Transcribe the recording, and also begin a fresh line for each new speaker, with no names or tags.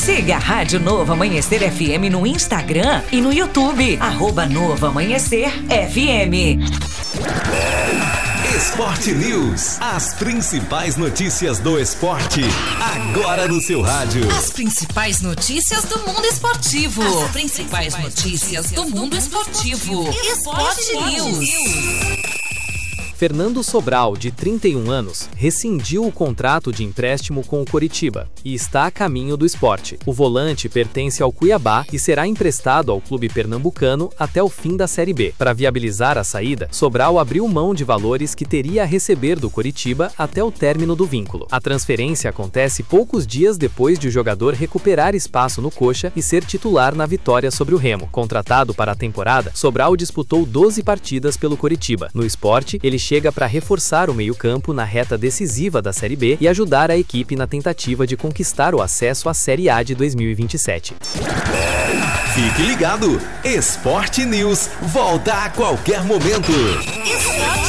Siga a Rádio Novo Amanhecer FM no Instagram e no YouTube. @Novo Amanhecer FM.
Esporte News. As principais notícias do esporte. Agora no seu rádio.
As principais notícias do mundo esportivo. As principais notícias do mundo esportivo. Esporte News.
Fernando Sobral, de 31 anos, rescindiu o contrato de empréstimo com o Coritiba e está a caminho do Sport. O volante pertence ao Cuiabá e será emprestado ao clube pernambucano até o fim da Série B. Para viabilizar a saída, Sobral abriu mão de valores que teria a receber do Coritiba até o término do vínculo. A transferência acontece poucos dias depois de o jogador recuperar espaço no Coxa e ser titular na vitória sobre o Remo. Contratado para a temporada, Sobral disputou 12 partidas pelo Coritiba. No Sport, ele chega para reforçar o meio-campo na reta decisiva da Série B e ajudar a equipe na tentativa de conquistar o acesso à Série A de 2027.
Fique ligado! Esporte News volta a qualquer momento.